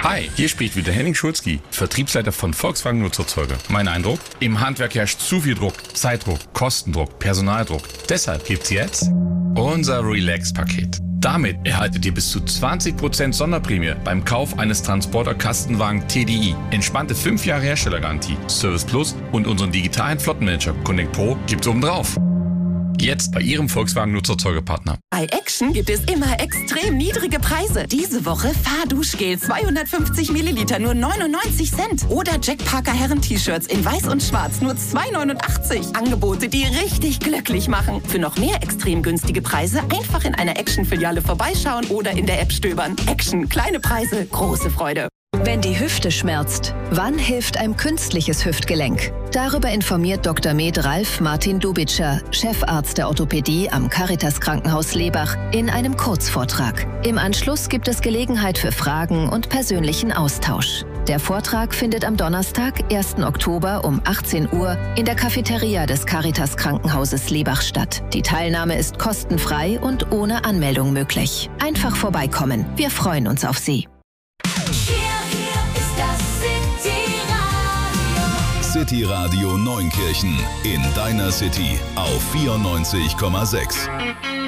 Hi, hier spricht wieder Henning Schulzki, Vertriebsleiter von Volkswagen Nutzerzeuge. Mein Eindruck? Im Handwerk herrscht zu viel Druck, Zeitdruck, Kostendruck, Personaldruck. Deshalb gibt's jetzt unser Relax-Paket. Damit erhaltet ihr bis zu 20% Sonderprämie beim Kauf eines Transporter-Kastenwagen TDI. Entspannte 5 Jahre Herstellergarantie, Service Plus und unseren digitalen Flottenmanager Connect Pro gibt's obendrauf. Jetzt bei Ihrem Volkswagen Nutzerzeugepartner. Bei Action gibt es immer extrem niedrige Preise. Diese Woche Fahrduschgel 250 Milliliter nur 99 Cent. Oder Jack Parker Herren-T-Shirts in weiß und schwarz nur 2,89. Angebote, die richtig glücklich machen. Für noch mehr extrem günstige Preise einfach in einer Action-Filiale vorbeischauen oder in der App stöbern. Action, kleine Preise, große Freude. Wenn die Hüfte schmerzt, wann hilft ein künstliches Hüftgelenk? Darüber informiert Dr. Med Ralf Martin Dubitscher, Chefarzt der Orthopädie am Caritas Krankenhaus Lebach, in einem Kurzvortrag. Im Anschluss gibt es Gelegenheit für Fragen und persönlichen Austausch. Der Vortrag findet am Donnerstag, 1. Oktober um 18 Uhr in der Cafeteria des Caritas Krankenhauses Lebach statt. Die Teilnahme ist kostenfrei und ohne Anmeldung möglich. Einfach vorbeikommen. Wir freuen uns auf Sie. City Radio Neunkirchen in deiner City auf 94,6.